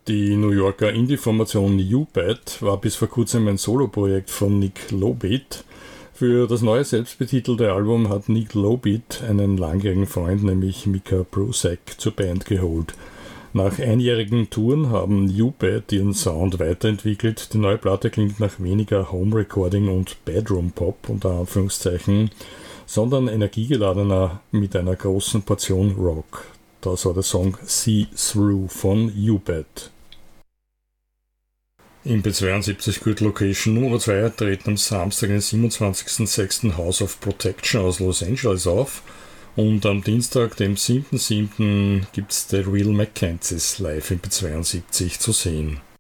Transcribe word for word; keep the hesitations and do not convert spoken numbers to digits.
Die New Yorker Indie-Formation U-Bat war bis vor kurzem ein Soloprojekt von Nick Lobit. Für das neue selbstbetitelte Album hat Nick Lobit einen langjährigen Freund, nämlich Mika Brusek, zur Band geholt. Nach einjährigen Touren haben U-Bat ihren Sound weiterentwickelt. Die neue Platte klingt nach weniger Home-Recording und Bedroom-Pop unter Anführungszeichen, sondern energiegeladener mit einer großen Portion Rock. Das war der Song See Through von U-Bat. Im B zweiundsiebzig Gürtel Location Nummer zwei treten am Samstag, den siebenundzwanzigsten sechsten House of Protection aus Los Angeles auf und am Dienstag, dem siebten siebten gibt es The Real Mackenzies live im B zweiundsiebzig zu sehen.